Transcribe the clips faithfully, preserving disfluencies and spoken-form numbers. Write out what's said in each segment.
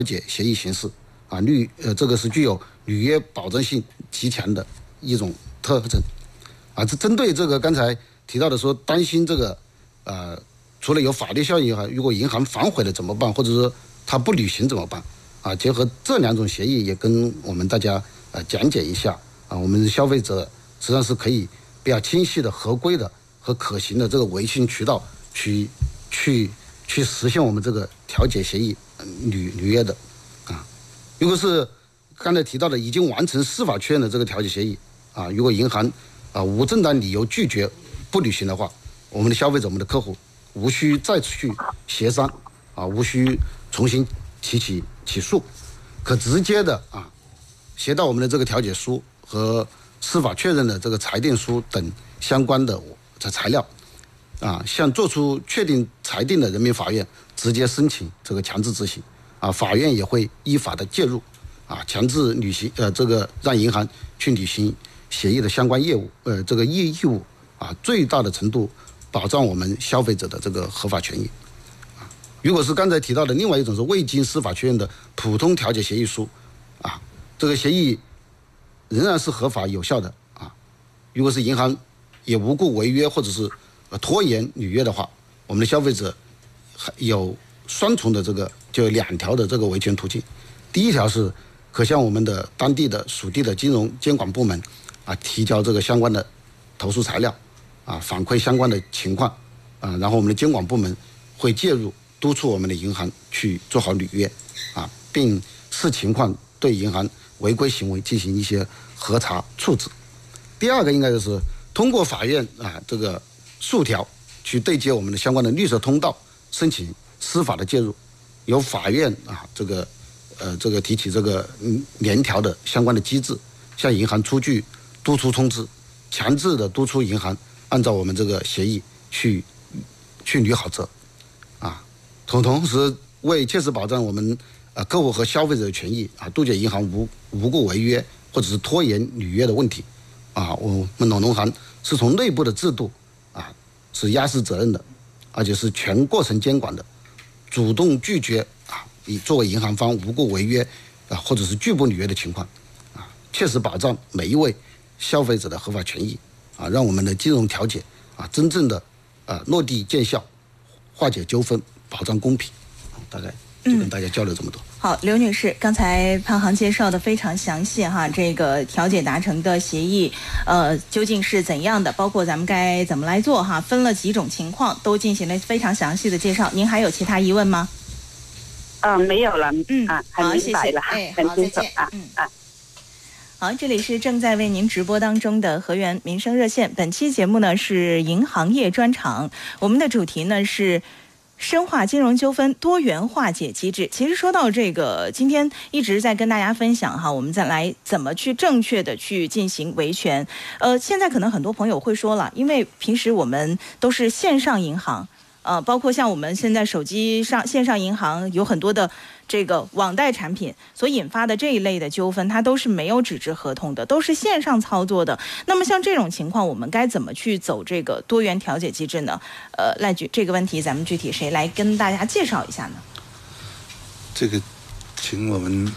解协议形式啊，履呃这个是具有履约保证性极强的一种特征啊。这针对这个刚才提到的说担心这个呃除了有法律效应哈，如果银行反悔了怎么办，或者说他不履行怎么办啊？结合这两种协议也跟我们大家呃讲解一下啊，我们消费者实际上是可以比较清晰的、合规的和可行的这个维信渠道去去去实现我们这个调解协议履履约的啊。如果是刚才提到的已经完成司法确认的这个调解协议啊，如果银行啊无正当理由拒绝不履行的话，我们的消费者、我们的客户无需再去协商啊，无需重新提起起诉，可直接的啊携带我们的这个调解书和司法确认的这个裁定书等相关的材料啊，向作出确定裁定的人民法院直接申请这个强制执行啊，法院也会依法的介入啊，强制履行呃这个让银行去履行协议的相关业务呃这个义义务啊，最大的程度保障我们消费者的这个合法权益啊。如果是刚才提到的另外一种是未经司法确认的普通调解协议书啊，这个协议仍然是合法有效的啊。如果是银行也无故违约或者是拖延履约的话，我们的消费者还有双重的这个就有两条的这个维权途径。第一条是可向我们的当地的属地的金融监管部门啊提交这个相关的投诉材料啊，反馈相关的情况啊，然后我们的监管部门会介入督促我们的银行去做好履约啊，并视情况对银行违规行为进行一些核查处置。第二个应该就是通过法院啊这个诉条去对接我们的相关的绿色通道，申请司法的介入，由法院啊这个呃这个提起这个嗯联调的相关的机制，向银行出具督促通知，强制的督促银行按照我们这个协议去去履好责啊，同同时为切实保障我们呃客户和消费者的权益啊，杜绝银行无无故违约或者是拖延履约的问题啊，我们农农行是从内部的制度啊是压实责任的，而且是全过程监管的，主动拒绝啊以作为银行方无故违约啊或者是拒不履约的情况啊，切实保障每一位消费者的合法权益啊，让我们的金融调解啊真正的呃落地见效，化解纠纷，保障公平。大概就跟大家交流这么多。嗯、 好，刘女士，刚才潘航介绍的非常详细哈，这个调解达成的协议，呃，究竟是怎样的，包括咱们该怎么来做哈，分了几种情况，都进行了非常详细的介绍。您还有其他疑问吗？ 嗯、呃，没有了。 嗯， 啊，很明白了。 哎， 很好，再见。 啊、 嗯啊。好，这里是正在为您直播当中的河源民生热线。本期节目呢是银行业专场，我们的主题呢是深化金融纠纷多元化解机制。其实说到这个，今天一直在跟大家分享哈，我们再来怎么去正确的去进行维权。呃，现在可能很多朋友会说了，因为平时我们都是线上银行。呃，包括像我们现在手机上线上银行有很多的这个网贷产品所引发的这一类的纠纷，它都是没有纸质合同的，都是线上操作的。那么像这种情况，我们该怎么去走这个多元调解机制呢？呃，赖局这个问题，咱们具体谁来跟大家介绍一下呢？ 这个，请我们，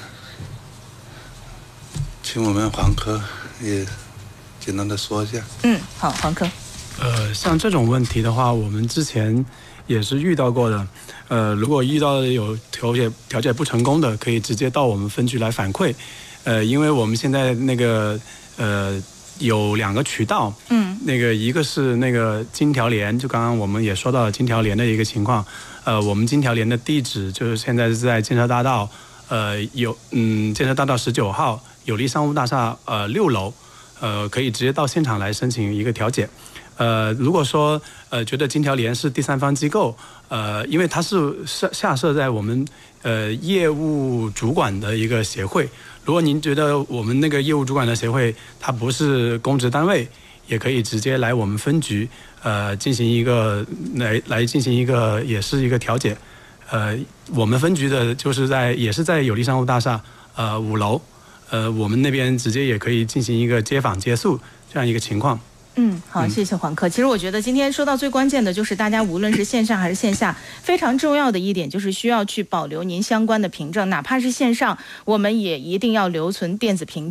请我们黄科也简单的说一下。 嗯，好，黄科。 呃，像这种问题的话，我们之前也是遇到过的。呃，如果遇到有调解调解不成功的，可以直接到我们分局来反馈。呃，因为我们现在那个呃有两个渠道，嗯，那个一个是那个金条联，就刚刚我们也说到了金条联的一个情况。呃，我们金条联的地址就是现在是在建设大道，呃有嗯建设大道十九号有利商务大厦呃六楼，呃可以直接到现场来申请一个调解。呃，如果说呃觉得金条联是第三方机构，呃，因为它是下下设在我们呃业务主管的一个协会，如果您觉得我们那个业务主管的协会它不是公职单位，也可以直接来我们分局呃进行一个来来进行一个也是一个调解，呃，我们分局的就是在也是在有利商务大厦呃五楼，呃，我们那边直接也可以进行一个接访接诉这样一个情况。 嗯，好，谢谢黄科。其实我觉得今天说到最关键的就是大家无论是线上还是线下，非常重要的一点就是需要去保留您相关的凭证，哪怕是线上，我们也一定要留存电子凭证。